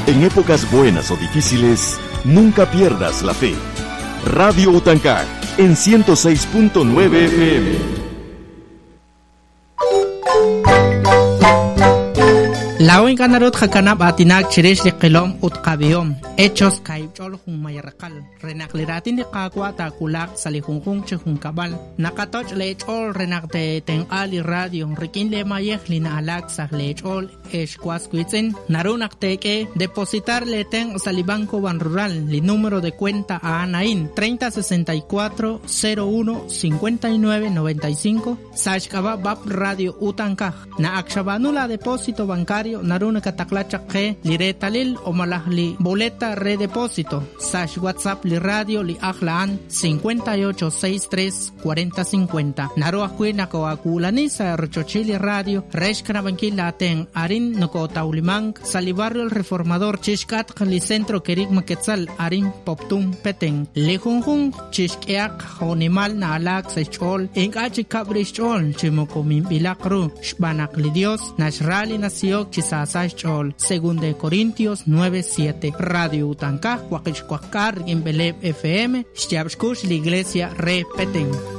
En épocas buenas o difíciles, nunca pierdas la fe. Radio Utancaj en 106.9 FM. Lawin kanarot hakanap atinak chirish li qilom utqabiyom. Hechos kaibchol hung mayaraqal. Renakliratin li qaqwa takulak salihungkung chihung kabal. Nakatoch lechol renakte teng'ali radio. Rikin le mayek li naalak sa lechol eshkwas kuitzin. Narunak teke depositar le teng sa Banco Ban Rural. Li número de cuenta a Anain 3064 01 59 95. Sashkaba Bab Radio Utancaj. Na akshabanula depósito bancario naruna kataklachak ke liretalil o malahli boleta redepósito. Sash WhatsApp li radio li aklaan 5863 4050. Naruakwi nakawakulani sa Rochochili Radio. Resh kanabankin lateng arin nako taulimang sa barrio El Reformador Chishkat li centro kerik maketzal arin poptum peteng. Lihunghung chishkiak honimal na alak sa chol. Inkachi kabrish chol chimokomim bilakru. Shbanak li Dios nashrali nasiyok chisasay chol. Según de Corintios 9:7. Radio Utancaj, Huaquichcuacar, Gimbeleb FM, Xyabshkush, la iglesia Re Peteng.